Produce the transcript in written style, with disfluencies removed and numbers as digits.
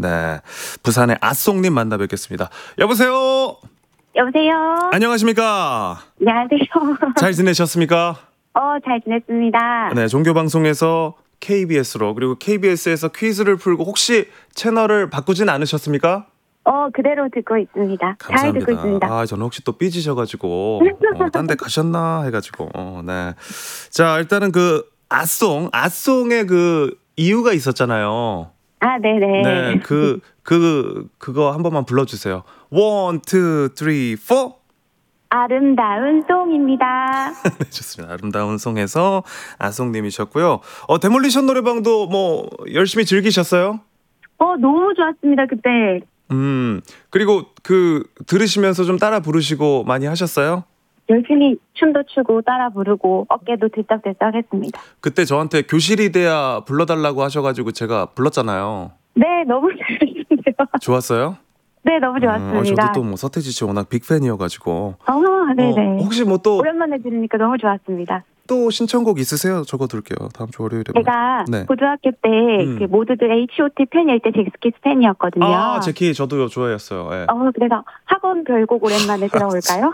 네, 부산의 아송님 만나 뵙겠습니다. 여보세요. 여보세요. 안녕하십니까. 안녕하세요. 잘 지내셨습니까? 잘 지냈습니다. 네, 종교방송에서 KBS로 그리고 KBS에서 퀴즈를 풀고 혹시 채널을 바꾸진 않으셨습니까? 그대로 듣고 있습니다. 감사합니다. 잘 듣고 있습니다. 아, 저는 혹시 또 삐지셔가지고 딴 데 가셨나 해가지고 네. 자, 일단은 그 아송의 그 이유가 있었잖아요. 아, 네네. 네, 그거 한 번만 불러주세요. 1, 2, 3, 4. 아름다운 송입니다. 네, 좋습니다. 아름다운 송에서 아송님이셨고요. 데몰리션 노래방도 뭐 열심히 즐기셨어요? 너무 좋았습니다, 그때. 그리고 들으시면서 좀 따라 부르시고 많이 하셨어요? 열심히 춤도 추고 따라 부르고 어깨도 들썩들썩 했습니다. 그때 저한테 교실이 돼야 불러달라고 하셔가지고 제가 불렀잖아요. 네, 너무 잘했는데요. 좋았어요? 네, 너무 좋았습니다. 저도 또 뭐 서태지 씨 워낙 빅팬이어가지고. 네네. 혹시 뭐 또 오랜만에 들으니까 너무 좋았습니다. 또 신청곡 있으세요? 적어둘게요. 다음 주 월요일에. 제가 네. 고등학교 때 모두들 H.O.T 팬일 때 잭스키스 팬이었거든요. 아, 제키 저도 좋아했어요. 네. 그래서 학원 별곡 오랜만에 들어볼까요?